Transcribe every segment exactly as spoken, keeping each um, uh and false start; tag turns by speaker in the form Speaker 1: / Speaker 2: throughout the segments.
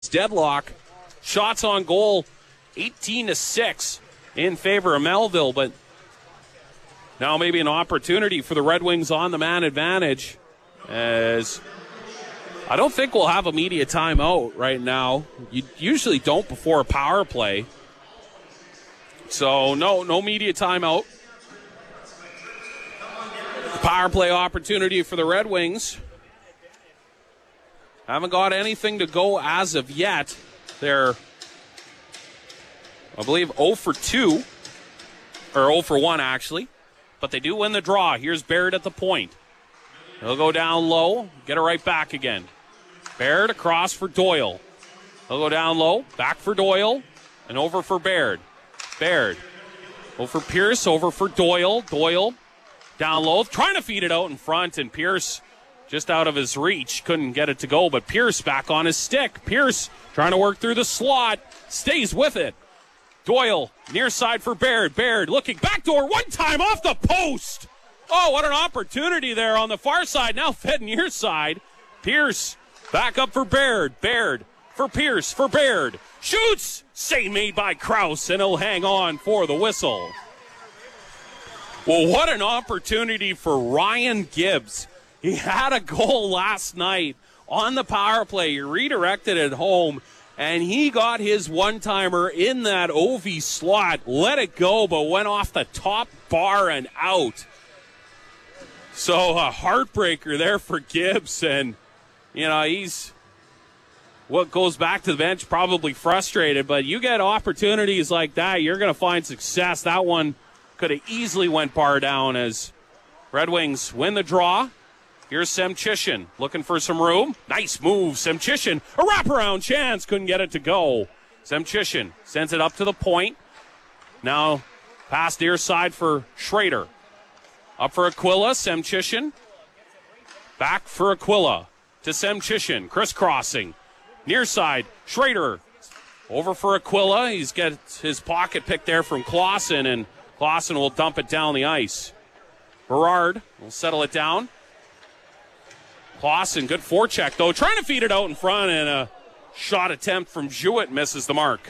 Speaker 1: deadlock. Shots on goal, eighteen to six in favor of Melville, but now maybe an opportunity for the Red Wings on the man advantage, as I don't think we'll have a media timeout right now. You usually don't before a power play. So no, no media timeout. Power play opportunity for the Red Wings. Haven't got anything to go as of yet. They're, I believe, oh for two, or oh for one actually, but they do win the draw. Here's Baird at the point. He'll go down low, get it right back again. Baird across for Doyle. He'll go down low, back for Doyle, and over for Baird. Baird over for Pierce, over for Doyle. Doyle down low, trying to feed it out in front, and Pierce just out of his reach, couldn't get it to go, but Pierce back on his stick. Pierce trying to work through the slot, stays with it. Doyle, near side for Baird. Baird looking backdoor one time off the post. Oh, what an opportunity there on the far side. Now fed near side. Pierce back up for Baird. Baird for Pierce for Baird. Shoots! Save made by Krause, and he'll hang on for the whistle. Well, what an opportunity for Ryan Gibbs. He had a goal last night on the power play. He redirected it home, and he got his one-timer in that O V slot. Let it go, but went off the top bar and out. So a heartbreaker there for Gibbs, and, you know, he's what goes back to the bench, probably frustrated, but you get opportunities like that, you're going to find success. That one could have easily went bar down as Red Wings win the draw. Here's Semchishin looking for some room. Nice move, Semchishin. A wraparound chance, couldn't get it to go. Semchishin sends it up to the point. Now pass near side for Schrader. Up for Aquila, Semchishin. Back for Aquila to Semchishin, crisscrossing. Near side, Schrader. Over for Aquila. He's got his pocket pick there from Clausen, and Clausen will dump it down the ice. Berard will settle it down. Clausen, good forecheck, though. Trying to feed it out in front, and a shot attempt from Jewett misses the mark.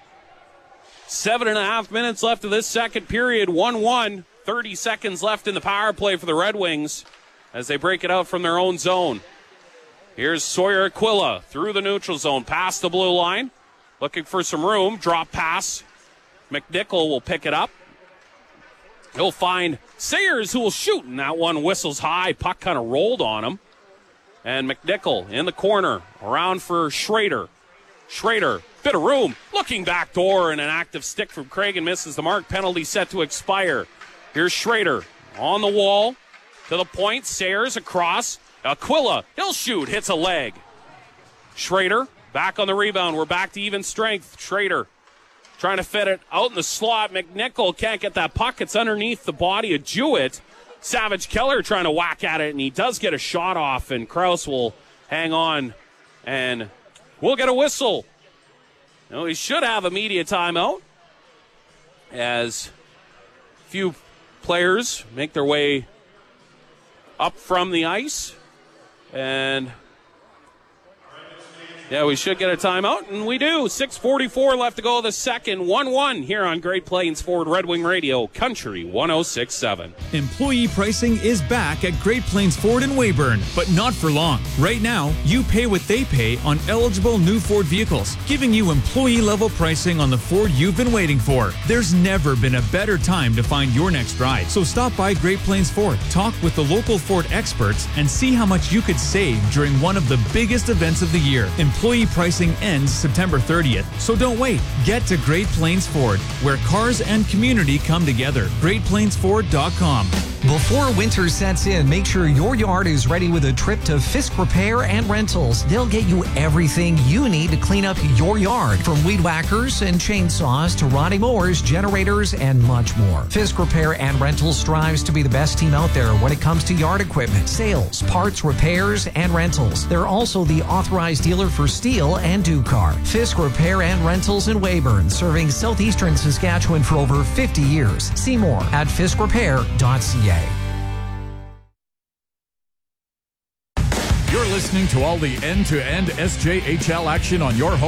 Speaker 1: Seven and a half minutes left of this second period. one one. thirty seconds left in the power play for the Red Wings as they break it out from their own zone. Here's Sawyer Aquila through the neutral zone, past the blue line. Looking for some room. Drop pass. McNichol will pick it up. He'll find Sayers, who will shoot, and that one whistles high. Puck kind of rolled on him. And McNichol in the corner, around for Schrader. Schrader, bit of room, looking back door, and an active stick from Craig and misses the mark. Penalty set to expire. Here's Schrader on the wall to the point. Sayers across. Aquila, he'll shoot, hits a leg. Schrader back on the rebound. We're back to even strength. Schrader trying to fit it out in the slot. McNichol can't get that puck. It's underneath the body of Jewett. Savage Keller trying to whack at it, and he does get a shot off, and Krause will hang on, and we'll get a whistle. No, he should have a media timeout as a few players make their way up from the ice, and yeah, we should get a timeout, and we do. six forty-four left to go the second. one one here on Great Plains Ford Red Wing Radio, Country one oh six point seven.
Speaker 2: Employee pricing is back at Great Plains Ford in Weyburn, but not for long. Right now, you pay what they pay on eligible new Ford vehicles, giving you employee-level pricing on the Ford you've been waiting for. There's never been a better time to find your next ride, so stop by Great Plains Ford, talk with the local Ford experts, and see how much you could save during one of the biggest events of the year. Employee pricing ends September thirtieth, so don't wait. Get to Great Plains Ford, where cars and community come together. great plains ford dot com.
Speaker 3: Before winter sets in, make sure your yard is ready with a trip to Fisk Repair and Rentals. They'll get you everything you need to clean up your yard, from weed whackers and chainsaws to riding mowers, generators, and much more. Fisk Repair and Rentals strives to be the best team out there when it comes to yard equipment, sales, parts, repairs, and rentals. They're also the authorized dealer for Steel and Ducar. Fisk Repair and Rentals in Weyburn, serving southeastern Saskatchewan for over fifty years. See more at fisk repair dot c a.
Speaker 2: You're listening
Speaker 4: listening to all the end-to-end S J H L action on your home.